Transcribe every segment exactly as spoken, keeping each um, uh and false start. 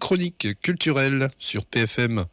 chronique culturelle sur P F M.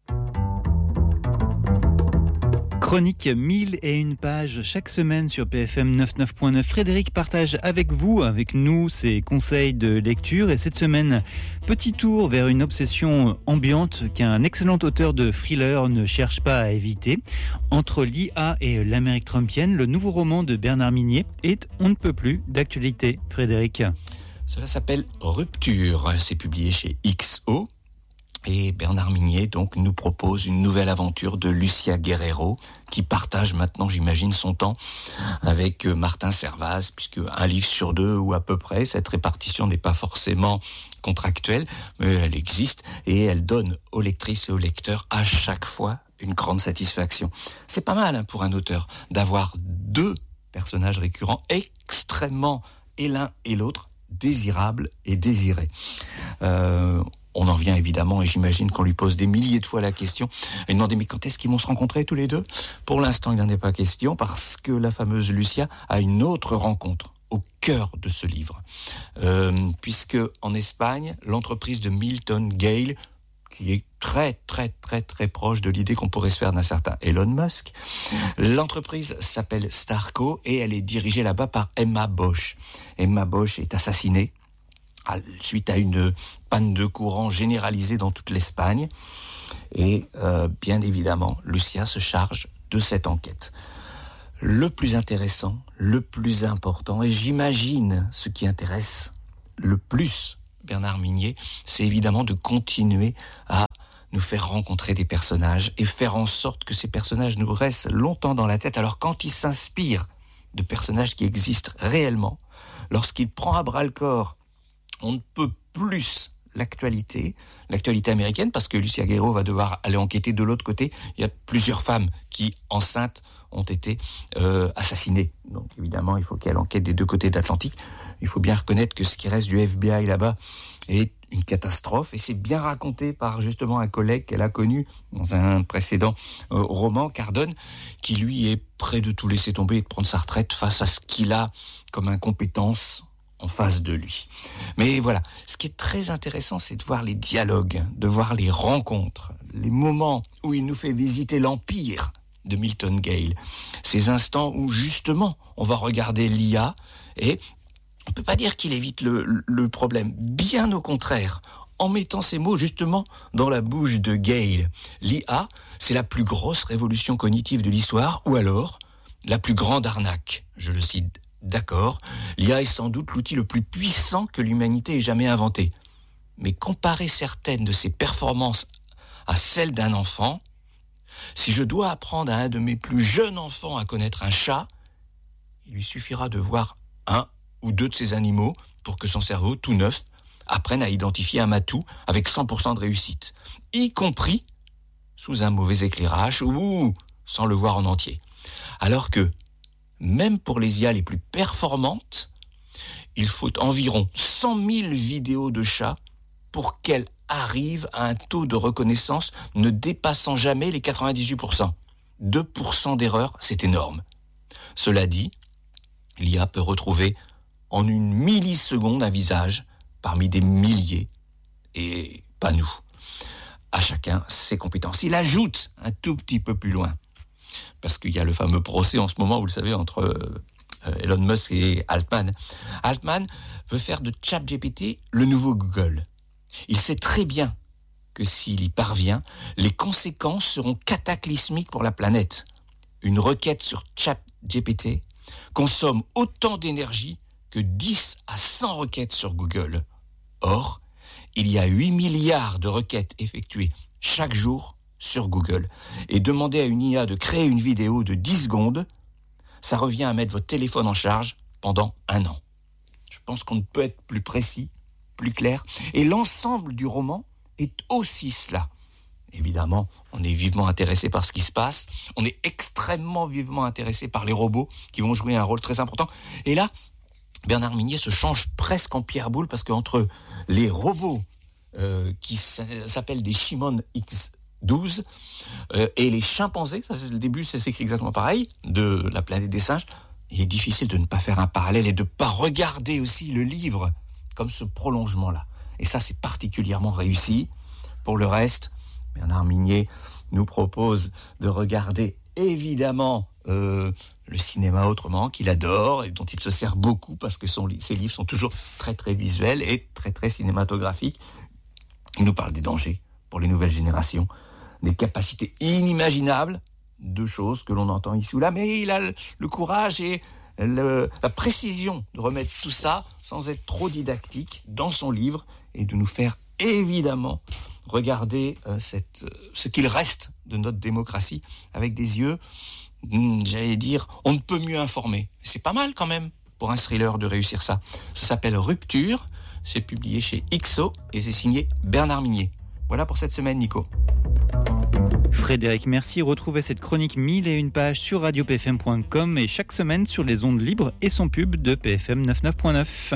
Chronique mille et une pages chaque semaine sur P F M quatre-vingt-dix-neuf point neuf. Frédéric partage avec vous, avec nous, ses conseils de lecture. Et cette semaine, petit tour vers une obsession ambiante qu'un excellent auteur de thriller ne cherche pas à éviter. Entre l'I A et l'Amérique trumpienne, le nouveau roman de Bernard Minier est on ne peut plus d'actualité. Frédéric. Cela s'appelle Rupture. C'est publié chez X O. Et Bernard Minier donc nous propose une nouvelle aventure de Lucia Guerrero qui partage maintenant, j'imagine, son temps avec Martin Servaz, puisque un livre sur deux ou à peu près, cette répartition n'est pas forcément contractuelle, mais elle existe et elle donne aux lectrices et aux lecteurs à chaque fois une grande satisfaction. C'est pas mal hein, pour un auteur d'avoir deux personnages récurrents extrêmement, et l'un et l'autre, désirables et désirés. Euh, On en vient évidemment, et j'imagine qu'on lui pose des milliers de fois la question, et demander mais quand est-ce qu'ils vont se rencontrer tous les deux ? Pour l'instant, il n'en est pas question, parce que la fameuse Lucia a une autre rencontre au cœur de ce livre. Euh, puisque en Espagne, l'entreprise de Milton Gale, qui est très très très très proche de l'idée qu'on pourrait se faire d'un certain Elon Musk, l'entreprise s'appelle Starco, et elle est dirigée là-bas par Emma Bosch. Emma Bosch est assassinée suite à une panne de courant généralisée dans toute l'Espagne. Et euh, bien évidemment, Lucia se charge de cette enquête. Le plus intéressant, le plus important, et j'imagine ce qui intéresse le plus Bernard Minier, c'est évidemment de continuer à nous faire rencontrer des personnages et faire en sorte que ces personnages nous restent longtemps dans la tête. Alors quand il s'inspire de personnages qui existent réellement, lorsqu'il prend à bras-le-corps on ne peut plus l'actualité, l'actualité américaine, parce que Lucia Guerrero va devoir aller enquêter de l'autre côté. Il y a plusieurs femmes qui, enceintes, ont été euh, assassinées. Donc évidemment, il faut qu'elle enquête des deux côtés de l'Atlantique. Il faut bien reconnaître que ce qui reste du F B I là-bas est une catastrophe, et c'est bien raconté par justement un collègue qu'elle a connu dans un précédent euh, roman, Cardone, qui lui est prêt de tout laisser tomber et de prendre sa retraite face à ce qu'il a comme incompétence en face de lui. Mais voilà, ce qui est très intéressant, c'est de voir les dialogues, de voir les rencontres, les moments où il nous fait visiter l'empire de Milton Gale. Ces instants où, justement, on va regarder l'I A et on ne peut pas dire qu'il évite le, le problème. Bien au contraire, en mettant ces mots, justement, dans la bouche de Gale. L'I A, c'est la plus grosse révolution cognitive de l'histoire, ou alors la plus grande arnaque. Je le cite. D'accord, l'I A est sans doute l'outil le plus puissant que l'humanité ait jamais inventé. Mais comparer certaines de ses performances à celles d'un enfant, si je dois apprendre à un de mes plus jeunes enfants à connaître un chat, il lui suffira de voir un ou deux de ces animaux pour que son cerveau, tout neuf, apprenne à identifier un matou avec cent pour cent de réussite, y compris sous un mauvais éclairage ou sans le voir en entier. Alors que même pour les I A les plus performantes, il faut environ cent mille vidéos de chats pour qu'elles arrivent à un taux de reconnaissance ne dépassant jamais les quatre-vingt-dix-huit pour cent. deux pour cent d'erreur, c'est énorme. Cela dit, l'I A peut retrouver en une milliseconde un visage parmi des milliers, et pas nous. À chacun ses compétences. Il ajoute un tout petit peu plus loin, parce qu'il y a le fameux procès en ce moment, vous le savez, entre euh, Elon Musk et Altman. Altman veut faire de ChatGPT le nouveau Google. Il sait très bien que s'il y parvient, les conséquences seront cataclysmiques pour la planète. Une requête sur ChatGPT consomme autant d'énergie que dix à cent requêtes sur Google. Or, il y a huit milliards de requêtes effectuées chaque jour sur Google. Et demander à une I A de créer une vidéo de dix secondes, ça revient à mettre votre téléphone en charge pendant un an. Je pense qu'on ne peut être plus précis, plus clair. Et l'ensemble du roman est aussi cela. Évidemment, on est vivement intéressé par ce qui se passe. On est extrêmement vivement intéressé par les robots qui vont jouer un rôle très important. Et là, Bernard Minier se change presque en pierre-boule parce qu'entre les robots euh, qui s'appellent des Shimon X douze euh, et les chimpanzés, ça c'est le début, ça s'écrit exactement pareil, de la planète des singes, il est difficile de ne pas faire un parallèle et de ne pas regarder aussi le livre comme ce prolongement-là. Et ça, c'est particulièrement réussi. Pour le reste, Bernard Minier nous propose de regarder évidemment euh, le cinéma autrement, qu'il adore et dont il se sert beaucoup parce que son, ses livres sont toujours très très visuels et très très cinématographiques. Il nous parle des dangers pour les nouvelles générations, des capacités inimaginables de choses que l'on entend ici ou là, mais il a le, le courage et le, la précision de remettre tout ça sans être trop didactique dans son livre et de nous faire évidemment regarder euh, cette, euh, ce qu'il reste de notre démocratie avec des yeux, hmm, j'allais dire, on ne peut mieux informer. C'est pas mal quand même pour un thriller de réussir ça. Ça s'appelle Rupture, c'est publié chez X O et c'est signé Bernard Minier. Voilà pour cette semaine, Nico. Frédéric, merci. Retrouvez cette chronique mille et une pages sur radio p f m point com et chaque semaine sur les ondes libres et son pub de P F M quatre-vingt-dix-neuf point neuf.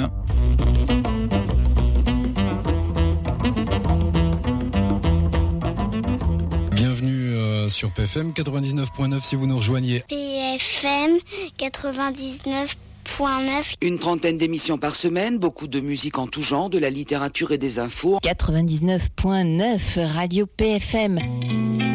Bienvenue euh, sur P F M quatre-vingt-dix-neuf point neuf si vous nous rejoignez. P F M quatre-vingt-dix-neuf point neuf. Une trentaine d'émissions par semaine, beaucoup de musique en tout genre, de la littérature et des infos. quatre-vingt-dix-neuf point neuf Radio P F M.